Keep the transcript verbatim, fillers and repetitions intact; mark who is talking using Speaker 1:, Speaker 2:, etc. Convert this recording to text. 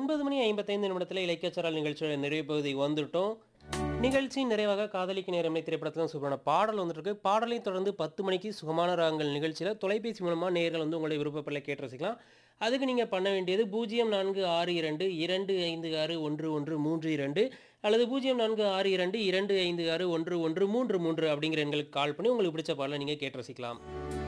Speaker 1: ஒன்பது மணி ஐம்பத்தைந்து நிமிடத்தில் இலக்கியச்சாரல் நிகழ்ச்சியோட நிறைவு பகுதி வந்துட்டோம். நிகழ்ச்சியின் நிறைவாக காதலிக்கு நேரமே திரைப்படத்தில் சூப்பரான பாடல் வந்துட்டு இருக்கு. பாடலைத் தொடர்ந்து பத்து மணிக்கு சுகமான ராகங்கள் நிகழ்ச்சியில தொலைபேசி மூலமா நேயர்கள் வந்து உங்களுடைய விருப்பப்படலை கேட்டு ரசிக்கலாம். அதுக்கு நீங்க பண்ண வேண்டியது பூஜ்ஜியம் நான்கு ஆறு இரண்டு இரண்டு ஐந்து ஆறு ஒன்று ஒன்று மூன்று இரண்டு அல்லது பூஜ்ஜியம் நான்கு ஆறு இரண்டு இரண்டு ஐந்து ஆறு ஒன்று ஒன்று மூன்று மூன்று அப்படிங்கிற எண்களுக்கு கால் பண்ணி உங்களுக்கு பிடிச்ச பாடலை நீங்க கேட்டு ரசிக்கலாம்.